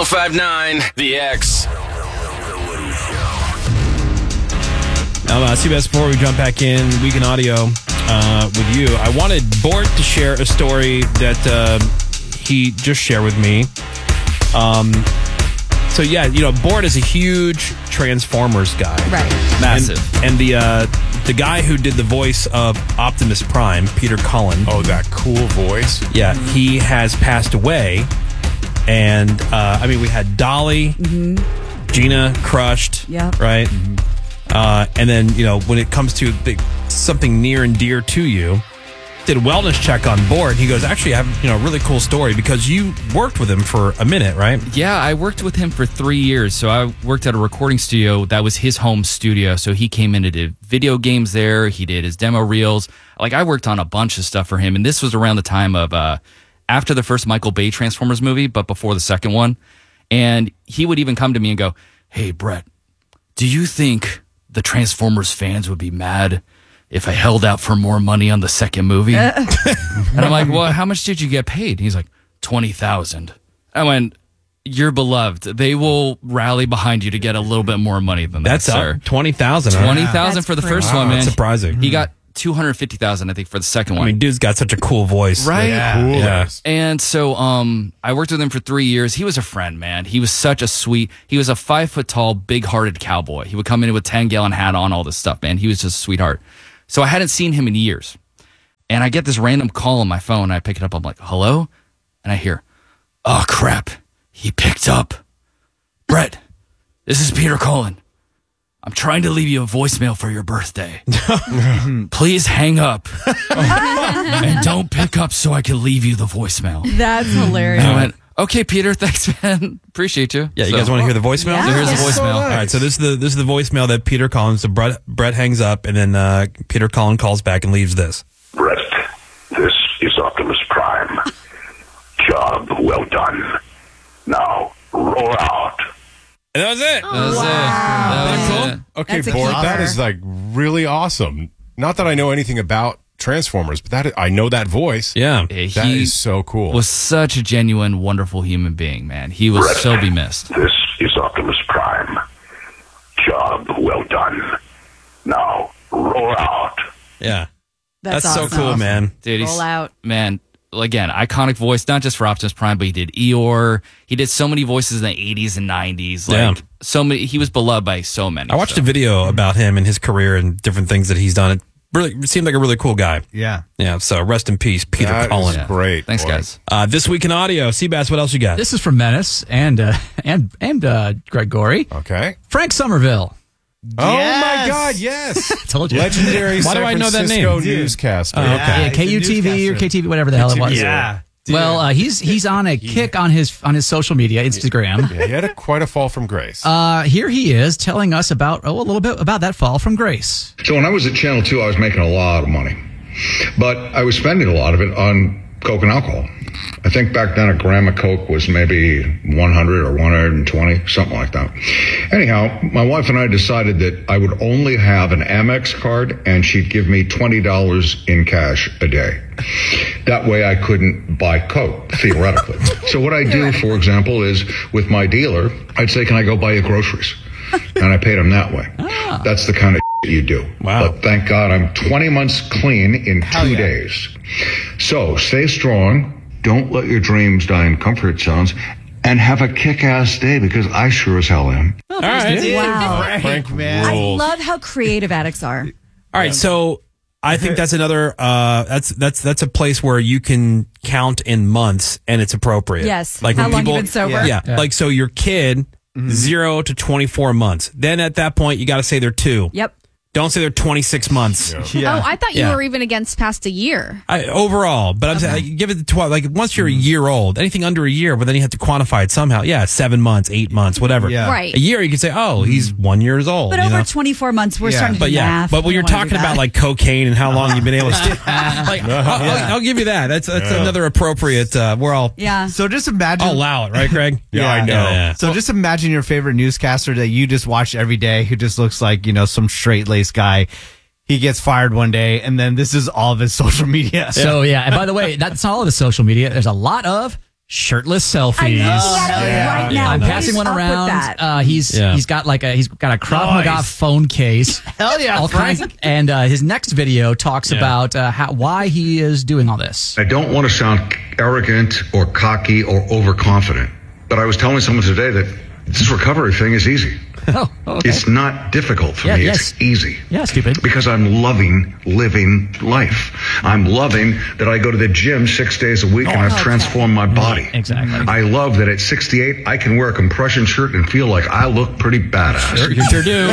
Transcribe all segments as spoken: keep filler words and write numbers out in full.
oh five point nine The X. Um, uh, C B S, before we jump back in, Week in Audio uh, with you, I wanted Bort to share a story that uh, he just shared with me. Um, so, yeah, you know, Bort is a huge Transformers guy. Right. Massive. And, and the uh, the guy who did the voice of Optimus Prime, Peter Cullen. Oh, that cool voice. Yeah, he has passed away. And, uh, I mean, we had Dolly, mm-hmm. Gina crushed, Yep. right? Mm-hmm. Uh, and then, you know, when it comes to the, something near and dear to you, did a wellness check on Bort. He goes, actually, I have, you know, a really cool story because you worked with him for a minute, right? Yeah, I worked with him for three years. So I worked at a recording studio that was his home studio. So he came in and did video games there. He did his demo reels. Like, I worked on a bunch of stuff for him. And this was around the time of uh, after the first Michael Bay Transformers movie, but before the second one. And he would even come to me and go, hey, Brett, do you think the Transformers fans would be mad if I held out for more money on the second movie? And I'm like, well, how much did you get paid? He's like, twenty thousand dollars. I went, you're beloved. They will rally behind you to get a little bit more money than that, That's sir. up twenty thousand dollars. twenty thousand dollars for the crazy. first Wow, one, man. that's surprising. He got two hundred fifty thousand dollars, I think, for the second I one. mean, dude's got such a cool voice. Right? Yeah. Cool. Yeah. And so um, I worked with him for three years. He was a friend, man. He was such a sweet, he was a five foot tall, big hearted cowboy. He would come in with a ten gallon hat on, all this stuff, man. He was just a sweetheart. So I hadn't seen him in years. And I get this random call on my phone. I pick it up. I'm like, hello? And I hear, oh, crap. He picked up. Brett, this is Peter Cullen. I'm trying to leave you a voicemail for your birthday. Please hang up and don't pick up so I can leave you the voicemail. That's hilarious. And I went, okay, Peter, thanks, man. Appreciate you. Yeah, you So- guys want to hear the voicemail? Yeah. So here's the Yeah. voicemail. All right, so this is the this is the voicemail that Peter Cullen. So Brett Brett hangs up, and then uh, Peter Cullen calls back and leaves this. Brett, this is Optimus Prime. Job well done. Now, roll out. And that was it. That was it. Wow. That was Cool. it. Okay, That's a Bort, that keeper. is like really awesome. Not that I know anything about Transformers, but that I know that voice. Yeah. He That is so cool. was such a genuine, wonderful human being, man. He was Brett, so be missed. This is Optimus Prime. Job well done. Now, roll out. Yeah. That's, That's, awesome. so cool, man. Dude, he's, Roll out. man, again, iconic voice, not just for Optimus Prime, but he did Eeyore. He did so many voices in the eighties and nineties. Like, Yeah. so many, he was beloved by so many. I watched so. a video about him and his career and different things that he's done. It really seemed like a really cool guy. Yeah. Yeah. So rest in peace, Peter That Cullen. is great. Thanks, boy. guys. Uh, this week in audio, Seabass, what else you got? This is from Menace and uh, and and uh, Greg Gorey. Okay. Frank Somerville. Oh Yes. my God! Yes, Told you. legendary Why San do I know that Francisco name? newscaster. Oh, okay. Yeah, K U T V or K T V, whatever the hell it was. Yeah. Well, uh, he's he's on a kick on his on his social media, Instagram. Yeah, he had a, quite a fall from grace. Uh, here he is telling us about oh, a little bit about that fall from grace. So when I was at Channel two, I was making a lot of money, but I was spending a lot of it on Coke and alcohol. I think back then a gram of Coke was maybe one hundred or one hundred twenty, something like that. Anyhow, my wife and I decided that I would only have an Amex card and she'd give me twenty dollars in cash a day. That way I couldn't buy Coke, theoretically. So what I do, for example, is with my dealer, I'd say, can I go buy you groceries? And I paid him that way. Ah. That's the kind of you do. Wow. But thank God I'm twenty months clean in two days. So stay strong. Don't let your dreams die in comfort zones. And have a kick-ass day, because I sure as hell am. All right. Wow. Frank man. I rules. love how creative addicts are. All right. So I think that's another, uh, that's, that's, that's a place where you can count in months and it's appropriate. Yes. Like How when long people, you been sober? Yeah. Yeah. Like, so your kid, zero to twenty-four months. Then at that point, you got to say they're two. Yep. Don't say they're twenty-six months. Oh, I thought you Yeah. were even against past a year. I, overall, but I'm saying, like, give it the twelve. Like once you're a year old, anything under a year, but then you have to quantify it somehow. Yeah, seven months, eight months, whatever. Yeah. Right. A year, you can say, oh, he's one years old. But you over know? twenty-four months, we're Yeah. starting to But do yeah, math. but when We you're don't wanna talking do about that. like cocaine and how long you've been able to, stay, like, I'll, I'll, I'll give you that. That's that's another appropriate. Uh, we're all. yeah. So just imagine. I'll allow it, right, Craig? Yeah, I know. Yeah, yeah. So just imagine your favorite newscaster that you just watch every day, who just looks like, you know, some straight laced guy. He gets fired one day, and then this is all of his social media. So, yeah. And by the way, that's all of his social media. There's a lot of shirtless selfies. Right now, I'm what passing is one up with around. that? Uh, he's Yeah. he's got like a he's got a Krav Maga Nice. phone case. Hell yeah, all Frank. kinds. And uh, his next video talks Yeah. about uh, how why he is doing all this. I don't want to sound arrogant or cocky or overconfident, but I was telling someone today that this recovery thing is easy. Oh, okay. It's not difficult for Yeah, me. yes. It's easy. Yeah, stupid. Because I'm loving living life. I'm loving that I go to the gym six days a week and I've okay. transformed my body. Exactly. I love that at sixty-eight, I can wear a compression shirt and feel like I look pretty badass. Sure, you sure do.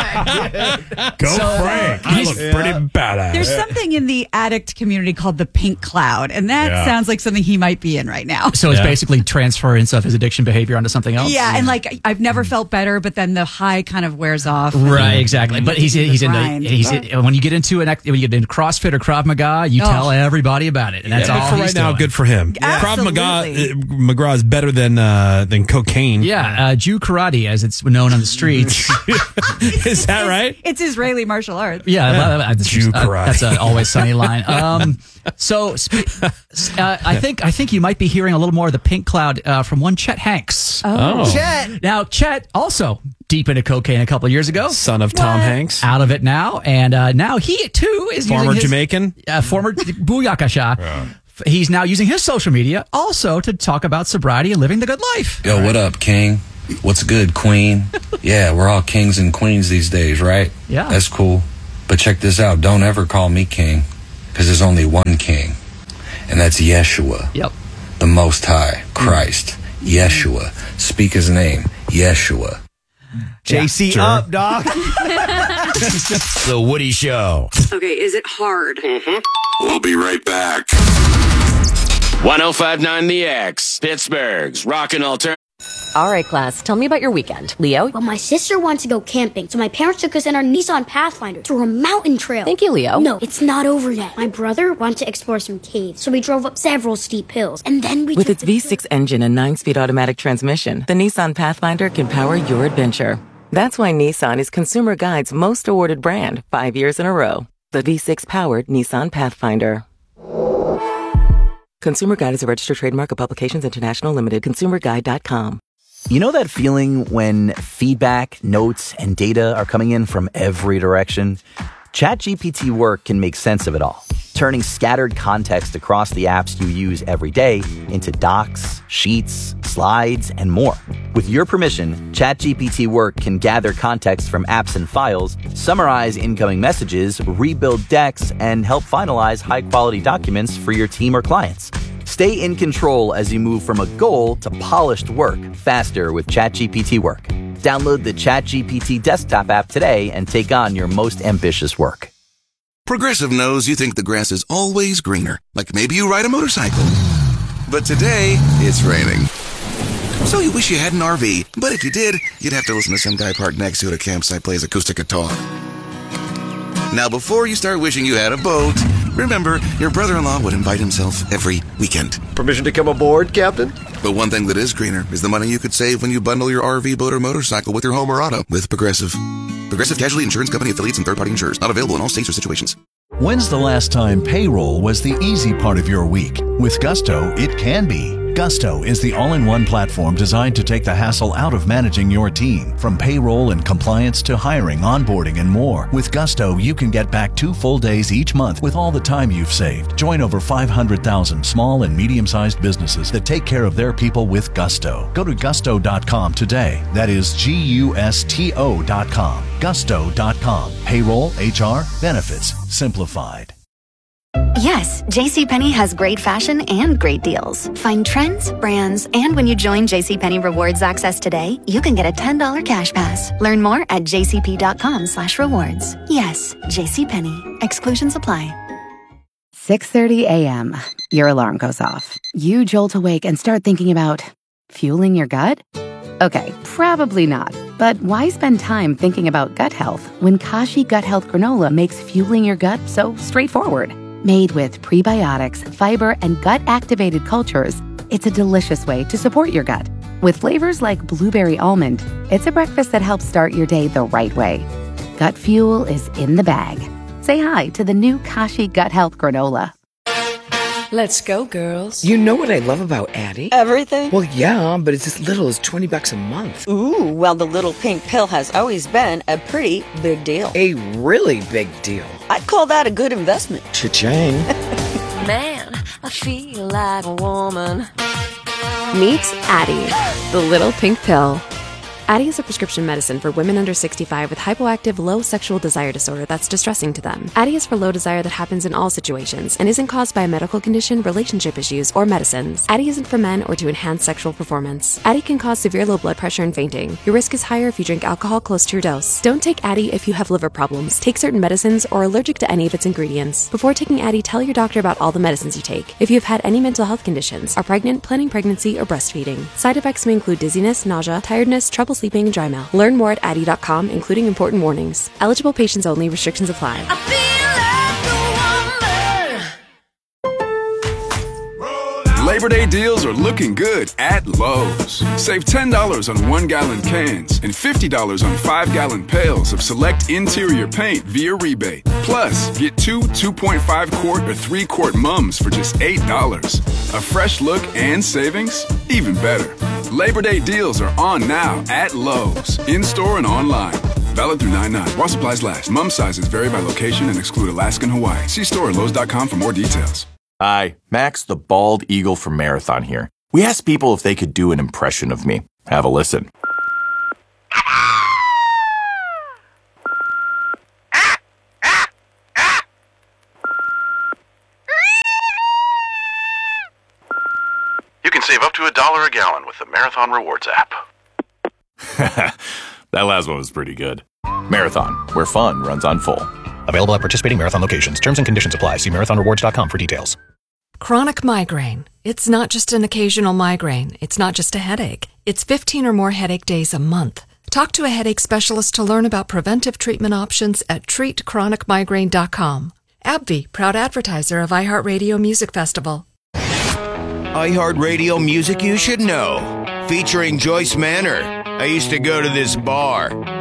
Go Frank. I look pretty badass. There's something in the addict community called the pink cloud, and that Yeah. sounds like something he might be in right now. So it's Yeah. basically transference of his addiction behavior onto something else. Yeah, and like I've never felt better, but then the high kind of wears off. Right, exactly. But he's he's in the grind. he's in, when you get into an act- when you get into CrossFit or Krav Maga, you Oh. tell everybody about it, and that's Yeah, all but for he's right now, doing. good for him. Absolutely. Krav Maga, uh, McGraw is better than uh, than cocaine. Yeah, uh, Jew karate, as it's known on the streets. Is that right? It's Israeli martial arts. Yeah, well, uh, Jew uh, karate. that's an always sunny line. Um, so, sp- uh, I think I think you might be hearing a little more of the pink cloud uh, from one Chet Hanks. Oh. Chet. Now, Chet also deep into cocaine a couple of years ago. Son of Tom Hanks. Out of it now, and uh, now he too is Former using his, Jamaican. uh, former Booyakasha. He's now using his social media also to talk about sobriety and living the good life. Yo, what up, King? What's good, Queen? Yeah, we're all kings and queens these days, right? Yeah. That's cool. But check this out. Don't ever call me king, because there's only one king, and that's Yeshua, Yep. the Most High, Christ. Yeshua. Speak his name, Yeshua. J C sure. up, dog. The Woody Show. Okay, is it hard? We'll be right back. ten fifty-nine The X. Pittsburgh's Rockin' Alternative. All right, class, tell me about your weekend. Leo? Well, my sister wanted to go camping, so my parents took us in our Nissan Pathfinder through a mountain trail. Thank you, Leo. No, it's not over yet. My brother wanted to explore some caves, so we drove up several steep hills, and then we With took its V six engine and nine-speed automatic transmission, the Nissan Pathfinder can power your adventure. That's why Nissan is Consumer Guide's most awarded brand, five years in a row. The V six-powered Nissan Pathfinder. Consumer Guide is a registered trademark of Publications International Limited, consumer guide dot com. You know that feeling when feedback, notes, and data are coming in from every direction? ChatGPT Work can make sense of it all, turning scattered context across the apps you use every day into docs, sheets, slides, and more. With your permission, ChatGPT Work can gather context from apps and files, summarize incoming messages, rebuild decks, and help finalize high-quality documents for your team or clients. Stay in control as you move from a goal to polished work faster with ChatGPT Work. Download the ChatGPT desktop app today and take on your most ambitious work. Progressive knows you think the grass is always greener, like maybe you ride a motorcycle. But today, it's raining. So you wish you had an R V, but if you did, you'd have to listen to some guy parked next to you at a campsite play his acoustic guitar. Now, before you start wishing you had a boat, remember, your brother-in-law would invite himself every weekend. Permission to come aboard, Captain? But one thing that is greener is the money you could save when you bundle your R V, boat, or motorcycle with your home or auto with Progressive. Progressive Casualty Insurance Company affiliates and third-party insurers. Not available in all states or situations. When's the last time payroll was the easy part of your week? With Gusto, it can be. Gusto is the all-in-one platform designed to take the hassle out of managing your team. From payroll and compliance to hiring, onboarding, and more. With Gusto, you can get back two full days each month with all the time you've saved. Join over five hundred thousand small and medium-sized businesses that take care of their people with Gusto. Go to gusto dot com today. That is G U S T O dot com. gusto dot com. Payroll, H R, benefits, simplified. Yes, JCPenney has great fashion and great deals. Find trends, brands, and when you join JCPenney Rewards Access today, you can get a ten dollars cash pass. Learn more at jcp.com slash rewards. Yes, JCPenney. Exclusions apply. six thirty a.m. Your alarm goes off. You jolt awake and start thinking about fueling your gut? Okay, probably not. But why spend time thinking about gut health when Kashi Gut Health Granola makes fueling your gut so straightforward? Made with prebiotics, fiber, and gut-activated cultures, it's a delicious way to support your gut. With flavors like blueberry almond, it's a breakfast that helps start your day the right way. Gut fuel is in the bag. Say hi to the new Kashi Gut Health Granola. Let's go, girls. You know what I love about Addie? Everything? Well, yeah, but it's as little as twenty bucks a month. Ooh, well, the little pink pill has always been a pretty big deal. A really big deal. I'd call that a good investment. Cha-ching. Man, I feel like a woman. Meet Addie, the little pink pill. Addie is a prescription medicine for women under sixty-five with hypoactive low sexual desire disorder that's distressing to them. Addie is for low desire that happens in all situations and isn't caused by a medical condition, relationship issues, or medicines. Addie isn't for men or to enhance sexual performance. Addie can cause severe low blood pressure and fainting. Your risk is higher if you drink alcohol close to your dose. Don't take Addie if you have liver problems, take certain medicines, or are allergic to any of its ingredients. Before taking Addie, tell your doctor about all the medicines you take. If you have had any mental health conditions, are pregnant, planning pregnancy, or breastfeeding. Side effects may include dizziness, nausea, tiredness, trouble sleeping, and dry mouth. Learn more at addie dot com, including important warnings. Eligible patients only. Restrictions apply. Labor Day deals are looking good at Lowe's. Save ten dollars on one-gallon cans and fifty dollars on five-gallon pails of select interior paint via rebate. Plus, get two two point five quart or three quart mums for just eight dollars. A fresh look and savings? Even better. Labor Day deals are on now at Lowe's, in-store and online. Valid through nine nine. While supplies last. Mum sizes vary by location and exclude Alaska and Hawaii. See store at lowes dot com for more details. Hi, Max the Bald Eagle from Marathon here. We asked people if they could do an impression of me. Have a listen. You can save up to a dollar a gallon with the Marathon Rewards app. That last one was pretty good. Marathon, where fun runs on full. Available at participating Marathon locations. Terms and conditions apply. See marathon rewards dot com for details. Chronic migraine. It's not just an occasional migraine. It's not just a headache. It's fifteen or more headache days a month. Talk to a headache specialist to learn about preventive treatment options at treat chronic migraine dot com. AbbVie, proud advertiser of iHeartRadio Music Festival. iHeartRadio Music You Should Know. Featuring Joyce Manor. I used to go to this bar.